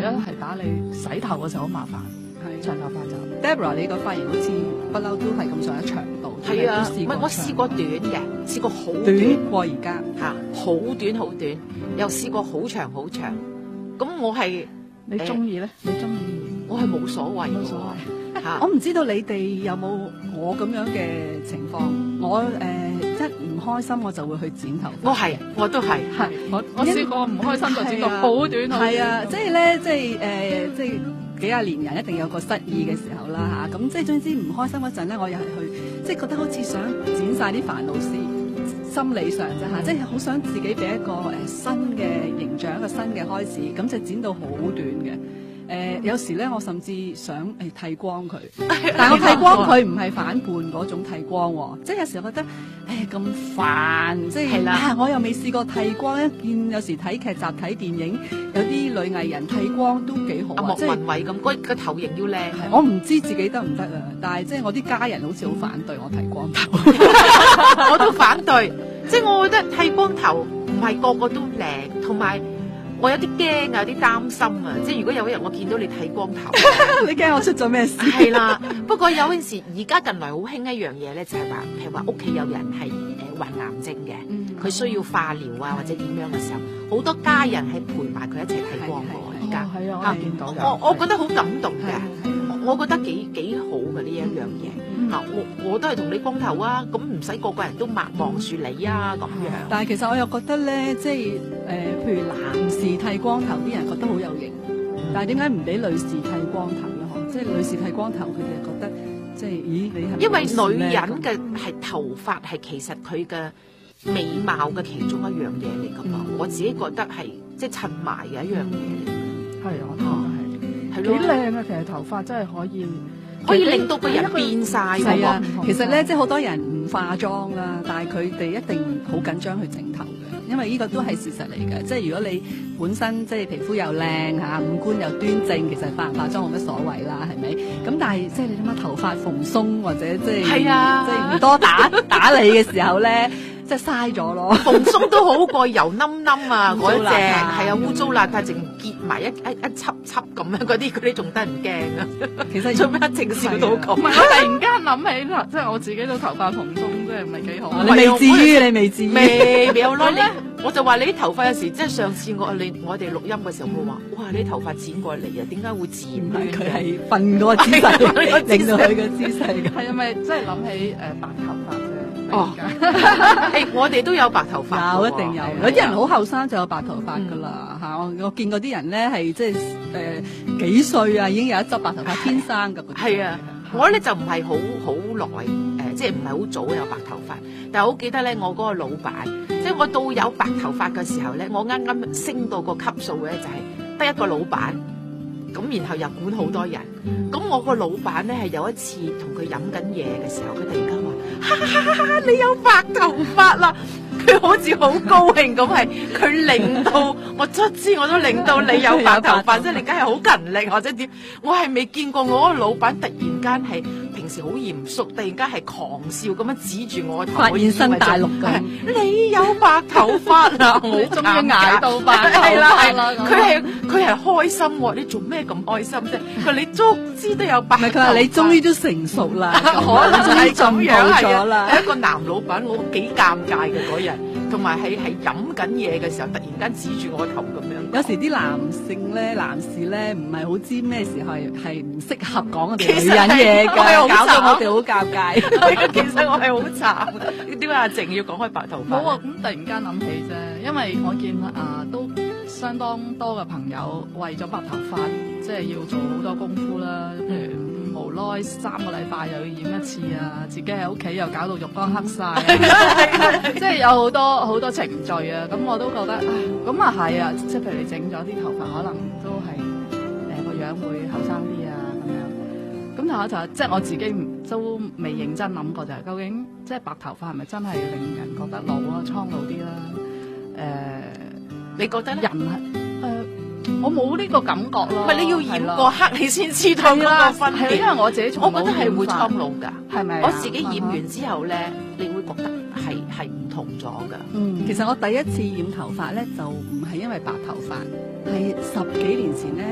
一係打理洗頭嘅時候好麻煩，長頭髮就。 Deborah 你個髮型好似不嬲都係咁上一長度， 係啊，唔係我試過短嘅，試過好短過而家嚇，好短好短，又試過好長好長。咁我係你中意咧？你中意？ 我係冇所謂， 冇所謂嚇。 我唔知道你哋有冇我咁樣嘅情況，我一唔開心我就會去剪頭髮。 我都係， 我試過唔開心就剪到好短好短。 係啊，即係咧，即係幾廿年人一定有個失意嘅時候啦嚇，咁即係總之唔開心嗰陣咧，我又係去，即係覺得好似想剪晒啲煩惱絲，心理上啫嚇，即係好想自己俾一個新嘅形象，一個新嘅開始，咁就剪到好短嘅。有時咧，我甚至想剃光佢，但係我剃光佢唔係反叛嗰種剃光喎，即係有時候覺得咁煩，即係我又未試過剃光，一見有時睇劇集睇電影，有啲女藝人剃光都幾好啊， 莫文蔚咁，個頭型要靚。 我唔知自己得唔得啊，但係即係我啲家人好似好反對我剃光頭， 我都反對，即係我覺得剃光頭唔係個個都靚，同埋。我有啲驚啊，有啲擔心啊，即係如果有一日我見到你剃光頭， 你驚我出咗咩事？ 係啦，不過有陣時而家近來好興一樣嘢咧，就係話，譬如話屋企有人係患癌症嘅，佢需要化療啊或者點樣嘅時候，好多家人係陪埋佢一齊剃光喎。而家係啊，我見到我覺得好感動嘅，我覺得幾好嘅呢一樣嘢。我都係同你光頭啊，咁唔使個個人都望住你啊咁樣。 但係其實我又覺得咧，即係譬如男士剃光頭，啲人覺得好有型，但係點解唔俾女士剃光頭咧？即係女士剃光頭，佢哋覺得即係咦，你係咪？ 因為女人嘅係頭髮係其實佢嘅美貌嘅其中一樣嘢嚟㗎嘛，我自己覺得係即係襯埋嘅一樣嘢嚟。 係啊，我覺得係幾靚啊！其實頭髮真係可以令到個人變晒係啊，其實咧，即係好多人唔化妝啦，但係佢哋一定好緊張去整頭嘅，因為呢個都係事實嚟嘅。即係如果你本身即係皮膚又靚嚇，五官又端正，其實化唔化妝冇乜所謂啦，係咪？咁但係即係你諗下頭髮蓬鬆或者即係即係唔多打理嘅時候咧。即係嘥咗咯， 蓬鬆都好過油冧冧啊！嗰隻係啊，污糟邋遢，淨結埋一輯輯咁樣嗰啲仲得人驚啊！其實做咩淨笑到咁？ 唔係，我突然間諗起啦，即係我自己都頭髮蓬鬆，即係唔係幾好。 你未至於， 未有咯。我就話你啲頭髮有時，即係上次我哋錄音嘅時候，我話：哇，你啲頭髮剪過嚟啊？點解會剪亂？ 佢係瞓嗰個姿勢，令到佢嘅姿勢嘅。 係咪即係諗起白頭髮啫？ 哦，我哋都有白頭髮， 有一定有。有啲人好後生就有白頭髮噶啦嚇，我見過啲人咧係即係幾歲啊已經有一執白頭髮，天生㗎。 係啊，我咧就唔係好耐即係唔係好早有白頭髮，但係我好記得咧，我嗰個老闆，即係我到有白頭髮嘅時候咧，我啱啱升到個級數咧，就係得一個老闆。咁然後又管好多人，咁我個老闆咧係有一次同佢飲緊嘢嘅時候，佢突然間話：哈，你有白頭髮啦！佢好似好高興咁，係佢令到我卒之我都令到你有白頭髮，即係你梗係好勤力或者點？我係未見過我個老闆突然間係平時好嚴肅，突然間係狂笑咁樣指住我個頭， 發現新大陸㗎！ 你有白頭髮啦！我終於捱到白頭髮啦！ 佢係開心喎，你做咩咁開心啫？佢話你卒之都有白頭髮， 佢話你終於都成熟啦， 可能係咁樣咗啦。 係一個男老闆，我幾尷尬嘅嗰日，同埋係飲緊嘢嘅時候，突然間指住我頭咁樣。 有時啲男士咧唔係好知咩時候係唔適合講我哋女人嘢㗎，搞到我哋好尷尬。 其實我係好慘，點解阿靜要講開白頭髮？ 冇啊，咁突然間諗起啫，因為我見都相當多嘅朋友為咗白頭髮，即係要做好多功夫啦。譬如無奈3個禮拜又要染一次啊，自己喺屋企又搞到肉乾黑晒，即係有好多程序啊。咁我都覺得，咁啊係啊，即係譬如你整咗啲頭髮，可能都係個樣會後生啲啊咁樣。咁但係就即係我自己都未認真諗過，就係究竟即係白頭髮係咪真係令人覺得老啊、蒼老啲啦？ 你覺得人我冇呢個感覺咯。 唔係你要染過黑，你先知道嗰個分別。 因為我自己我覺得係會蒼老㗎， 係咪？ 我自己染完之後咧，你會覺得係唔同咗㗎。 其實我第一次染頭髮咧，就唔係因為白頭髮，係10幾年前咧。